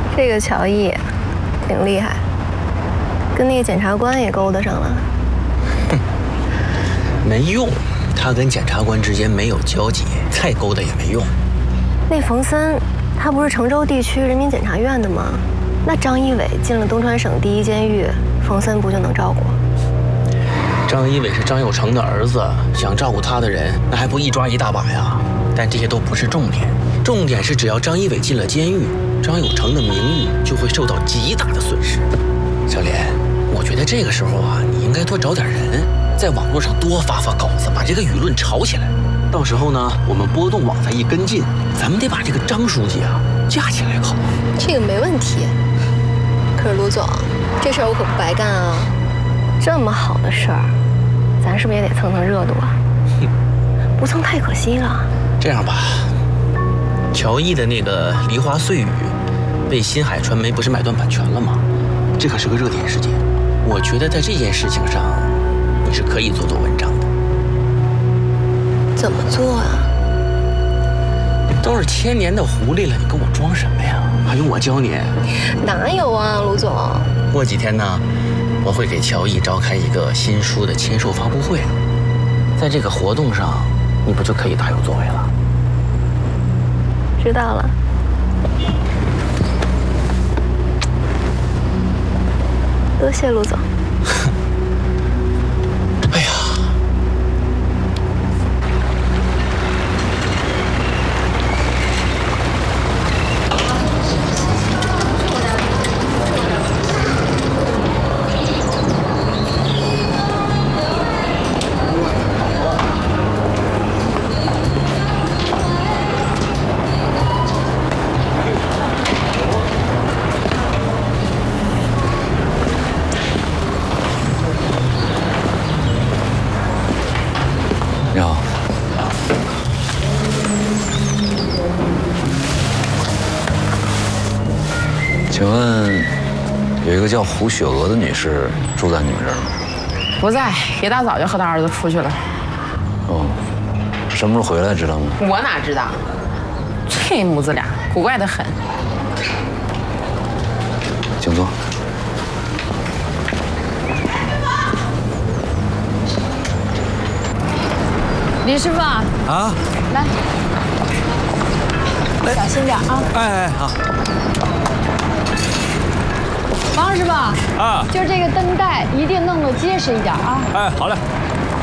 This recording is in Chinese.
这个乔毅挺厉害，跟那个检察官也勾搭上了。 哼，没用，他跟检察官之间没有交集，再勾搭也没用。 那冯森，他不是成州地区人民检察院的吗？那张一伟进了东川省第一监狱，冯森不就能照顾？ 张一伟是张有成的儿子，想照顾他的人，那还不一抓一大把呀？但这些都不是重点，重点是只要张一伟进了监狱，张有成的名誉就会受到极大的损失。小莲，我觉得这个时候啊，你应该多找点人，在网络上多发发稿子，把这个舆论炒起来。到时候呢，我们波动网再一跟进，咱们得把这个张书记啊架起来考。 这个没问题。可是卢总，这事儿我可不白干啊！这么好的事儿，咱是不是也得蹭蹭热度啊？不蹭太可惜了。 这样吧，乔毅的那个《梨花碎语》被新海传媒不是买断版权了吗？这可是个热点事件。我觉得在这件事情上，你是可以做文章的。 怎么做啊？ 都是千年的狐狸了，你跟我装什么呀？还用我教你？ 哪有啊，卢总。 过几天呢，我会给乔毅召开一个新书的签售发布会，在这个活动上，你不就可以大有作为了？ 知道了。多谢陆总。 哎呀， 你好，请问有一个叫胡雪娥的女士住在你们这儿吗？ 不在，一大早就和他儿子出去了。 哦，什么时候回来知道吗？ 我哪知道？这母子俩古怪得很。 请坐。 李师傅啊，来，小心点啊！ 哎，好。 王师傅啊， 就这个灯带一定弄得结实一点啊！ 哎，好嘞。